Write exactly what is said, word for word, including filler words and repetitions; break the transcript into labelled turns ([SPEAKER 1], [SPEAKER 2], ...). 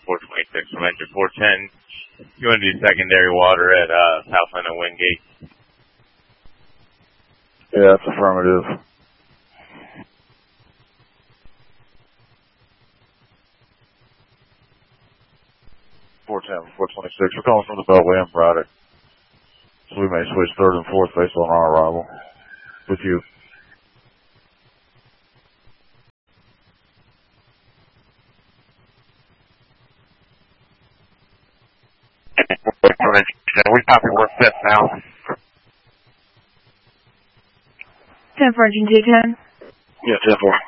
[SPEAKER 1] four twenty-six from engine four ten. You want to do secondary water at uh, south end of Wingate?
[SPEAKER 2] Yeah, that's affirmative. four ten, four twenty-six. We're calling from the Beltway and Braddock. So we may switch third and fourth based on our arrival with you.
[SPEAKER 3] We copy work fifth now.
[SPEAKER 4] ten for engine two ten.
[SPEAKER 2] Yeah, ten four.